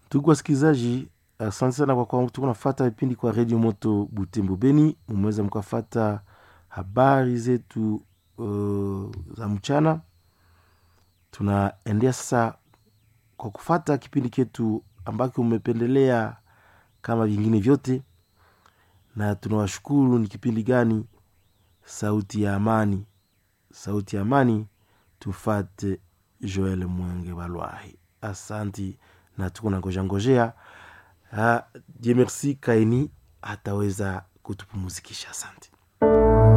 Tuko wasikilizaji, asante sana kwa kwa tuko nafuata vipindi kwa Radio Moto Butembo Beni. Mmeweza mkafuata habari zetu za mchana. Tunaendea sasa kwa kufuata kipindi chetu ambacho umependelea kama vingine vyote, na tunawashukuru. Ni kipindi gani? Sauti ya Amani. Sauti ya Amani, tufate Joel Mwenge Balwahi. Asante, na tuko na ngojea Dieu merci Kaini ataweza kutupumzikisha. Asante.